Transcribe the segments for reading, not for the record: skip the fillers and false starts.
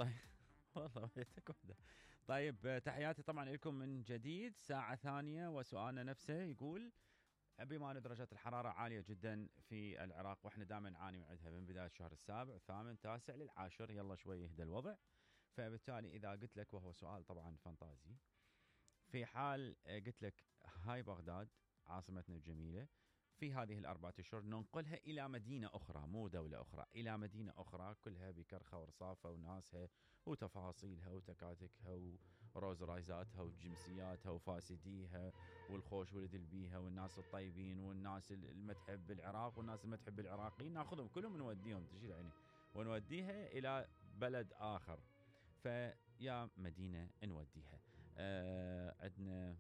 طيب والله وحدتك وحده. طيب تحياتي طبعا لكم من جديد. ساعة ثانية وسؤالنا نفسه يقول بما أن درجات الحرارة عالية جدا في العراق واحنا دائما نعاني من عندها من بداية الشهر السابع الثامن تاسع للعاشر، يلا شوي يهدى الوضع. فبالتالي إذا قلت لك، وهو سؤال طبعا فانتازي، في حال قلت لك هاي بغداد عاصمتنا الجميلة، في هذه الأربعة أشهر ننقلها إلى مدينة أخرى، مو دولة أخرى، إلى مدينة أخرى كلها بكرخة ورصافة وناسها وتفاصيلها وتكاتكها وروز رايزاتها وجنسياتها وفاسديها والخوش ولد البيها والناس الطيبين والناس المتحب بالعراق والناس المتحب بالعراقيين، ناخذهم كلهم نوديهم تشيل عيني ونوديها إلى بلد آخر. فيا مدينة نوديها. عندنا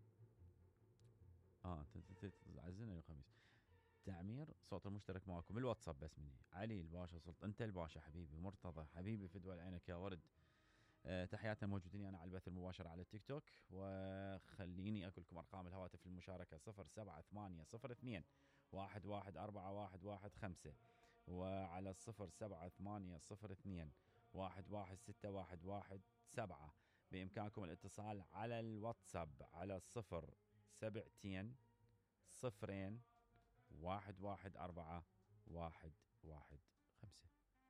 عزنا الخميس تعمير صوت المشترك معكم الواتساب بس مني علي الباشا سلطان، انت الباشا حبيبي مرتضى حبيبي فدوى عينك يا ورد. تحياتنا موجودين انا على البث المباشر على التيك توك، وخليني اقول لكم ارقام الهواتف للمشاركه 07802 114115 وعلى 07802 116117 بامكانكم الاتصال على الواتساب على 072 0 114115.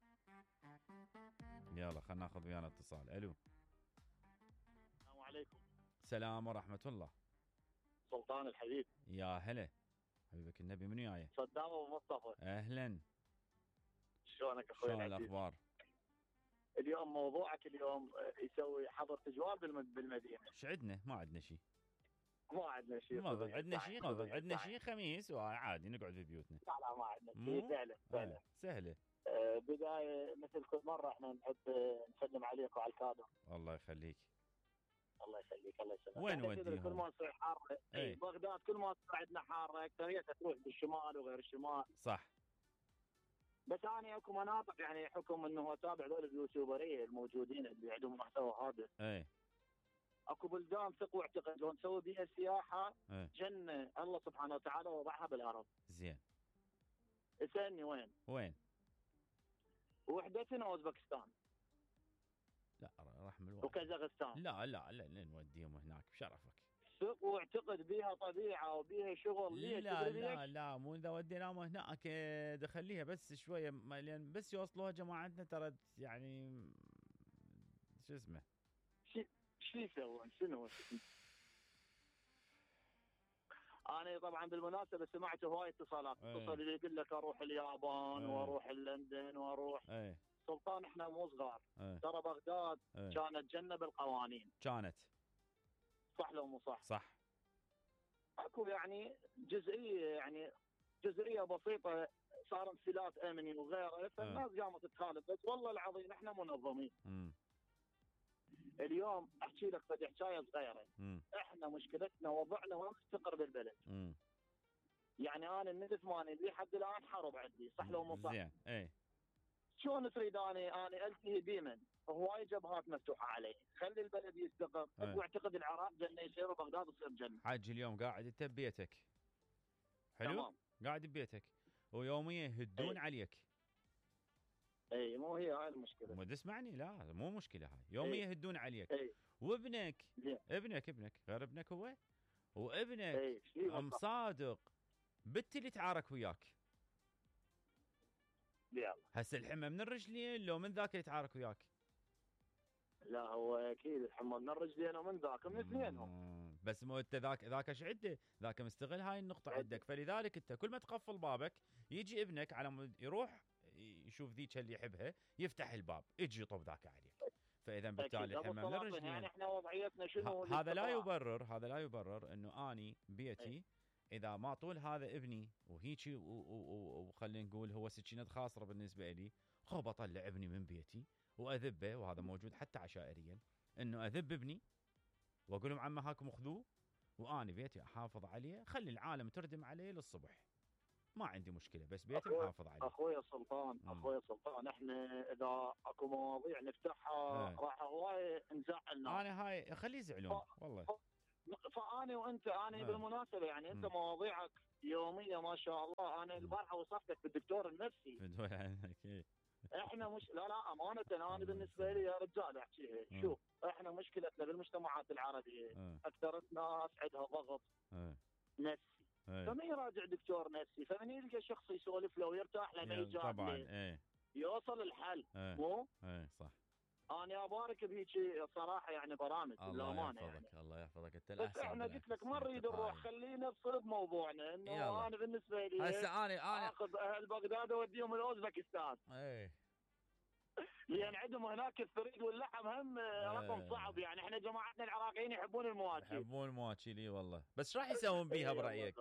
يلا خلنا ناخذ ويانا اتصال. الو السلام عليكم. السلام ورحمة الله. سلطان الحبيب. يا هلا حبيبك النبي، منو جاي؟ صدام ابو مصطفى. اهلا، شلونك اخوي؟ شلون الاخبار؟ اليوم موضوعك اليوم يسوي حظر تجوال بالمدينه. ايش عندنا؟ ما عندنا شيء. ما عندنا شيء. ما عندنا شيء، عندنا شيء خميس وعادي نقعد في بيوتنا. لا ما عندنا شيء فعلا سهله. بدايه مثل كل مره احنا نحب نسلم عليك وعلى الكادر. الله يخليك. الله يخليك. الله يسلمك. وين نوديهم؟ كل ما تصير حاره بغداد كل ما تصير عندنا حاره اكثريتها تروح بالشمال وغير الشمال. صح. بس انا اكو مناطق يعني حكم انه اتابع ذول اليوتيوبريه الموجودين اللي عندهم محتوى هذا. اكو بلدان ثق واعتقد لو نسوي بيها سياحه جنه الله سبحانه وتعالى وضعها بالارض. زين. اسالني وين؟ وحدتنا اوزبكستان. لا رحم الوالد. وكازاخستان. لا نوديهم هناك بشرفك. ثق واعتقد بيها طبيعه وبيها شغل. لا مو اذا وديناهم هناك خليها بس شويه لان بس يوصلوها جماعتنا ترى يعني شو اسمه شو يسوون شنو. انا طبعا بالمناسبه سمعت هواي اتصالات اتصل اللي يقول لك اروح اليابان واروح لندن واروح سلطان احنا مو صغار. ترى بغداد كانت جنه بالقوانين. كانت صح لو مو صح؟ صح. اكو يعني جزئيه بسيطه صار انفلات امني وغيره فالناس قامت تخالف. بس والله العظيم احنا منظمين. اليوم احكي لك فد حكايه صغيره. احنا مشكلتنا وضعنا ما مستقر بالبلد. يعني انا من 8 لحد الان حرب عندي. صح لو مو صح؟ زين. شلون تريد انا التهي بيمن هواي جبهات مفتوحه علي. خلي البلد يستقر. واعتقد العراق جنه يصير وبغداد تصير جنه. حاج اليوم قاعد انت ببيتك حلو تمام. قاعد ببيتك ويوميا يهدون عليك. مو هي هاي المشكله. ما تسمعني؟ لا مو مشكله هاي. يوميا يهدون عليك. وابنك ابنك غير ابنك هو وابنك مصادق بنتي اللي تعارك وياك. يلا هسه الحمى من الرجلين لو من ذاك اللي تعارك وياك؟ لا هو اكيد الحمى من الرجلين ومن ذاك من اثنينهم. بس مو انت ذاك ايش عده؟ ذاك مستغل هاي النقطه عندك. فلذلك انت كل ما تقفل بابك يجي ابنك على مود يروح يشوف ذيك اللي يحبها يفتح الباب يجي يطب ذاك عليك. فاذا بالتالي الحمى من الرجلين. يعني احنا وضعيتنا شنو؟ هذا لا يبرر انه اني بيتي اذا ما طول هذا ابني وهيجي وخلينا نقول هو سكينه خاصره بالنسبه لي خب اطلع ابني من بيتي واذبه. وهذا موجود حتى عشائريا انه اذب ابني واقول لهم عمه هاكم خذوه واني بيتي احافظ عليه. خلي العالم تردم عليه للصبح ما عندي مشكله بس بيتي محافظ عليه. اخوي سلطان احنا اذا اكو مواضيع نفتحها راح هواي نزعلنا. انا هاي خليه يزعلون والله. فاني وانت بالمناسبه يعني انت مواضيعك يوميه ما شاء الله. انا البارحه وصفتك بالدكتور النفسي. احنا مش لا امانه انا بالنسبه لي يا رجال احكيها، شوف احنا مشكلتنا بالمجتمعات العربيه اكثر ناس عندها ضغط نفسي، فمن يراجع دكتور نفسي، فمن يلقى شخص يسولف له ويرتاح له ما يجادله طبعا يوصل الحل. مو صح. انا ابارك بهيك صراحه يعني برامج بالامانه يعني. الله يحفظك انت بس احنا قلت لك ما نريد نروح، خلينا بصلب موضوعنا انه انا بالنسبه لي هسه انا اخذ اهل بغداد واوديهم لاوزبكستان. لان عندهم هناك الثريد واللحم هم رقم صعب يعني. احنا جماعتنا العراقيين يحبون المواكيل. والله. بس راح يسوون بيها برايك؟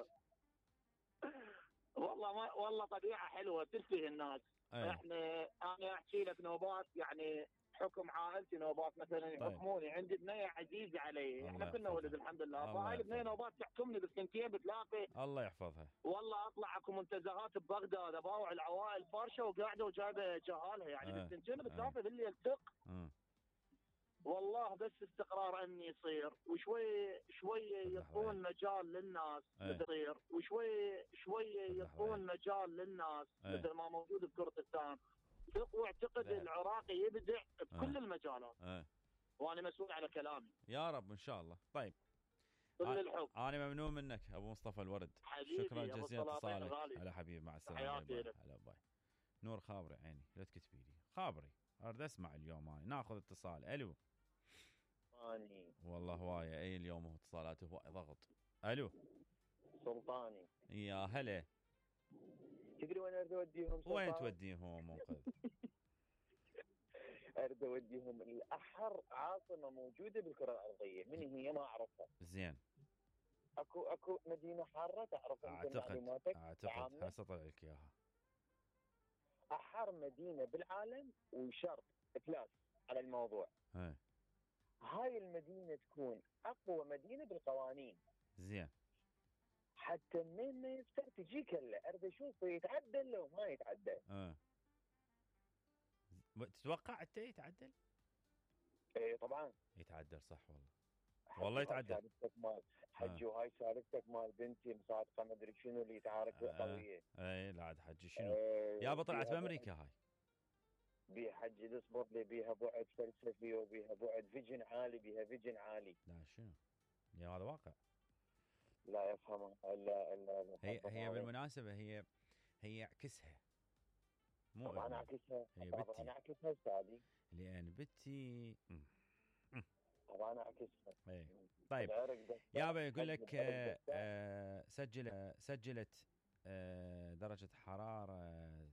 والله طبيعه حلوه تلتهي الناس. احنا انا احكي لك نوبات يعني حكم عائلتي نوبات مثلا يحكموني. عندي بنيه عزيزه علي، احنا كلنا ولد الحمد لله، فهاي البنيه نوبات تحكمني بالسنتين بثلاثه. الله يحفظها. والله اطلع اكو منتزهات ببغداد اباوع العوائل فارشه وقاعده وجايبه جهالها يعني بالسنتين بثلاثه بالليل تق. والله بس استقرار امني يصير وشوي يعطون مجال للناس تصير، وشوي يعطون مجال للناس مثل ما موجود بكردستان، واعتقد العراقي يبدع بكل المجالات. وانا مسؤول على كلامي يا رب ان شاء الله. طيب انا ممنون منك ابو مصطفى الورد، شكرا جزيلا اتصالك. هلا حبيبي، مع السلامه. هلا باي. نور خابري عيني، لا تكتبي لي خابري، اريد اسمع اليوم. انا ناخذ اتصال. الو. والله هوايه اي اليوم هو اتصالاته هوايه ضغط. الو سلطاني. يا هلا. تدري وين اريد اوديهم؟ وين توديهم منقذ؟ اريد اوديهم الاحر عاصمه موجوده بالكره الارضيه، من هي ما اعرفها. زين. اكو مدينه حاره تعرف انت معلوماتك؟ اعتقد هسطلع لك اياها. احر مدينه بالعالم وشرط ثلاث على الموضوع. هاي المدينه تكون اقوى مدينه بالقوانين. زين. حتى من ما يفتر تجيك هلا اريد اشوف يتعدل لو ما يتعدل. تتوقع انت يتعدل؟ ايه طبعا يتعدل صح. والله يتعدل. سالفتك مال حجي وهاي سالفتك مال بنتي مصادقه ما ادري شنو اللي تعارك بالقضيه. اي لا عاد حجي شنو؟ يابا طلعت بامريكا هاي. بيها حجي تصبر لي، بيها بعد فلسفي وبيها بعد فيجن عالي، بيها فيجن عالي. لا شنو؟ يا هذا واقع. لا يفهمها الا هي بالمناسبه هي عكسها. مو طبعا انا اعكسها. طبعا انا اعكسها استاذي لان بنتي طبعا انا اعكسها. طيب يابا يقول لك سجلت درجه حراره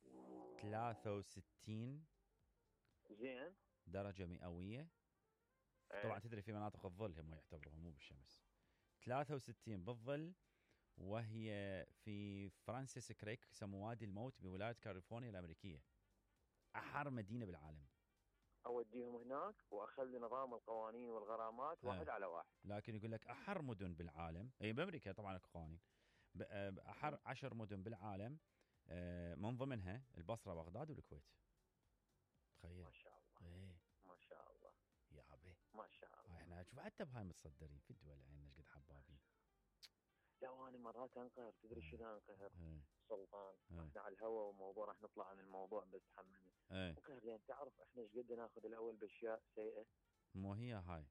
63 زين درجه مئويه. طبعا تدري في مناطق الظل هم يعتبروها مو بالشمس. 63 بالظل، وهي في فرانسيس كريك، يسموه وادي الموت بولايه كاليفورنيا الامريكيه. احر مدينه بالعالم. اوديهم هناك واخلي نظام القوانين والغرامات واحد على واحد. لكن يقول لك احر مدن بالعالم، اي بامريكا طبعا اكو قوانين. احر 10 مدن بالعالم، من ضمنها البصره بغداد والكويت. تخيل. ما شاء الله. ما شاء الله يابا ما شاء الله. احنا شوف حتى بهاي متصدرين في الدول عندنا ايش قد حبابين. لا انا مرات انقهر. تدري شنو انقهر؟ سلطان احنا على الهواء وموضوع راح نطلع عن الموضوع بس تحملني. انقهر لان تعرف احنا ايش قد ناخذ الاول باشياء سيئه. مو هي هاي.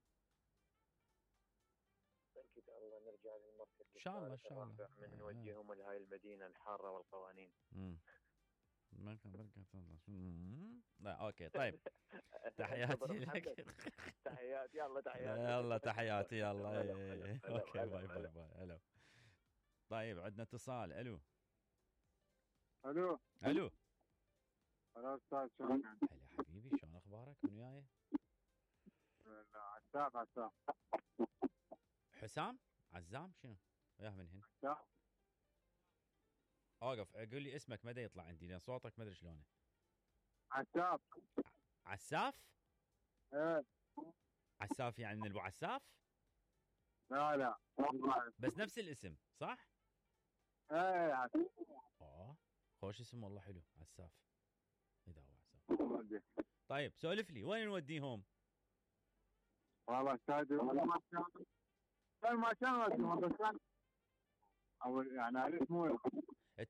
اكيد الله نرجع للمركز ان شاء الله ان شاء الله من نوجههم لهاي المدينه الحاره والقوانين. لا اوكي طيب. تحياتي لك. تحياتي. يلا تحياتي. يلا تحياتي. يلا اوكي باي باي باي. الو. طيب عندنا اتصال. الو الو الو. هلا استاذ شلونك؟ هلا حبيبي، شلون اخبارك؟ من وياي؟ عزام. حسام عزام شنو؟ وياه من هنا؟ عزام. اوقف قول لي اسمك مدى يطلع عندي لان صوتك ما ادري شلونه. عساف. عساف؟ ايه. عساف يعني من ابو عساف؟ لا بس نفس الاسم صح؟ ايه عساف. خوش اسم والله حلو عساف. اذا هو عساف. طيب سولف لي وين نوديهم؟ والله استاذ ما كان وديهم بس كان او يعني عرفت مو